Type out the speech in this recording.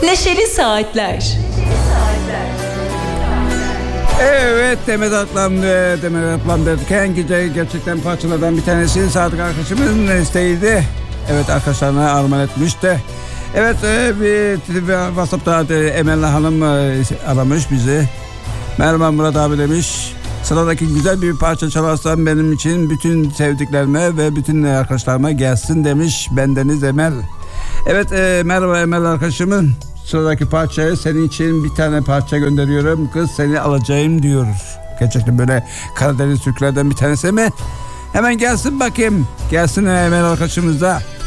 Neşeli Saatler. Evet, Demet Atlam derken gerçekten parçalardan bir tanesi Sadık arkadaşımızın isteğiydi. Evet, arkadaşlarına armağan etmişti. Evet, bir WhatsApp'ta Emel Hanım aramış bizi. Merhaba Murat abi demiş. Sıradaki güzel bir parça çalarsan benim için bütün sevdiklerime ve bütün arkadaşlarıma gelsin demiş. Bendeniz Emel. Evet, merhaba Emel arkadaşımın. Sıradaki parçayı senin için bir tane parça gönderiyorum. Kız seni alacağım diyoruz. Gerçekten böyle Karadeniz Türklerden bir tanesi mi? Hemen gelsin bakayım. Gelsin Emel arkadaşımız da.